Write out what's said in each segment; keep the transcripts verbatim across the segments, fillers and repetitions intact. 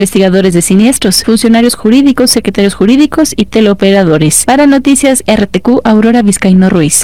investigadores de siniestros, funcionarios jurídicos, secretarios jurídicos y teleoperadores. Para Noticias R T Q, Aurora Vizcaíno Ruiz.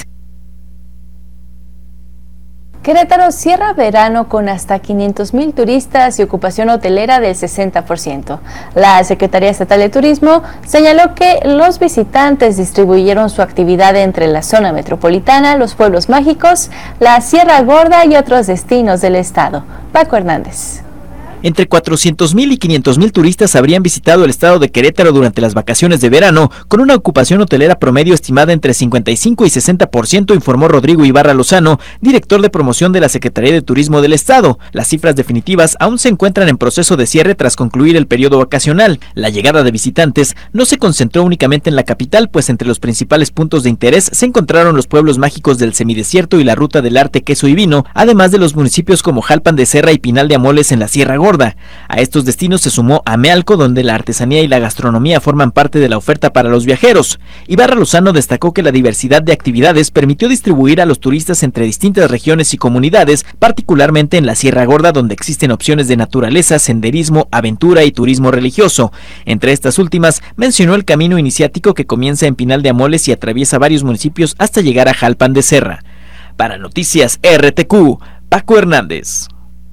Querétaro cierra verano con hasta quinientos mil turistas y ocupación hotelera del sesenta por ciento. La Secretaría Estatal de Turismo señaló que los visitantes distribuyeron su actividad entre la zona metropolitana, los pueblos mágicos, la Sierra Gorda y otros destinos del estado. Paco Hernández. Entre cuatrocientos mil y quinientos mil turistas habrían visitado el estado de Querétaro durante las vacaciones de verano, con una ocupación hotelera promedio estimada entre cincuenta y cinco y sesenta por ciento, informó Rodrigo Ibarra Lozano, director de promoción de la Secretaría de Turismo del estado. Las cifras definitivas aún se encuentran en proceso de cierre tras concluir el periodo vacacional. La llegada de visitantes no se concentró únicamente en la capital, pues entre los principales puntos de interés se encontraron los pueblos mágicos del semidesierto y la ruta del arte, queso y vino, además de los municipios como Jalpan de Serra y Pinal de Amoles en la Sierra Gorda. A estos destinos se sumó Amealco, donde la artesanía y la gastronomía forman parte de la oferta para los viajeros. Ibarra Lozano destacó que la diversidad de actividades permitió distribuir a los turistas entre distintas regiones y comunidades, particularmente en la Sierra Gorda, donde existen opciones de naturaleza, senderismo, aventura y turismo religioso. Entre estas últimas, mencionó el camino iniciático que comienza en Pinal de Amoles y atraviesa varios municipios hasta llegar a Jalpan de Serra. Para Noticias R T Q, Paco Hernández.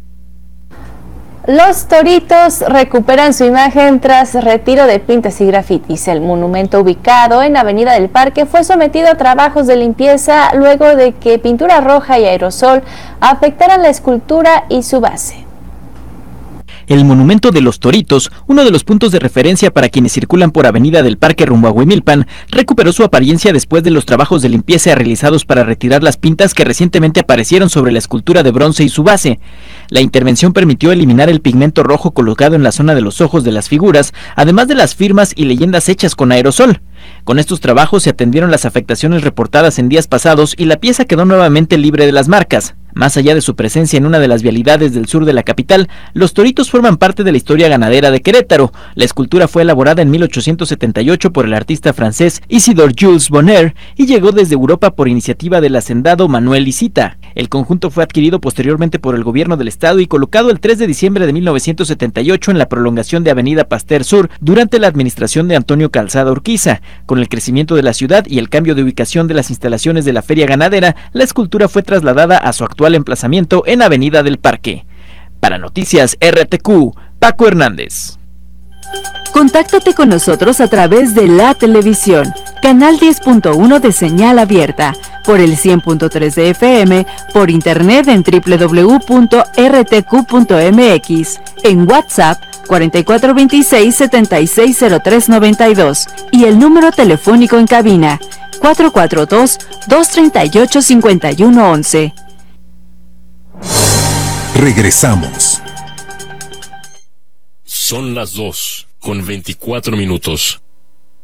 Los Toritos recuperan su imagen tras retiro de pintas y grafitis. El monumento ubicado en Avenida del Parque fue sometido a trabajos de limpieza luego de que pintura roja y aerosol afectaran la escultura y su base. El monumento de los Toritos, uno de los puntos de referencia para quienes circulan por Avenida del Parque rumbo a Huimilpan, recuperó su apariencia después de los trabajos de limpieza realizados para retirar las pintas que recientemente aparecieron sobre la escultura de bronce y su base. La intervención permitió eliminar el pigmento rojo colocado en la zona de los ojos de las figuras, además de las firmas y leyendas hechas con aerosol. Con estos trabajos se atendieron las afectaciones reportadas en días pasados y la pieza quedó nuevamente libre de las marcas. Más allá de su presencia en una de las vialidades del sur de la capital, los Toritos forman parte de la historia ganadera de Querétaro. La escultura fue elaborada en mil ochocientos setenta y ocho por el artista francés Isidore Jules Bonheur y llegó desde Europa por iniciativa del hacendado Manuel Licita. El conjunto fue adquirido posteriormente por el gobierno del estado y colocado el tres de diciembre de mil novecientos setenta y ocho en la prolongación de Avenida Pasteur Sur durante la administración de Antonio Calzada Urquiza. Con el crecimiento de la ciudad y el cambio de ubicación de las instalaciones de la feria ganadera, la escultura fue trasladada a su actual emplazamiento en Avenida del Parque. Para Noticias R T Q, Paco Hernández. Contáctate con nosotros a través de la televisión, canal diez punto uno de señal abierta, por el cien punto tres de F M, por internet en doble u doble u doble u punto r t q punto m x, en WhatsApp cuatro cuatro dos seis, siete seis cero tres nueve dos y el número telefónico en cabina cuatro cuatro dos, dos tres ocho, cinco uno once. Regresamos. Son las dos con veinticuatro minutos.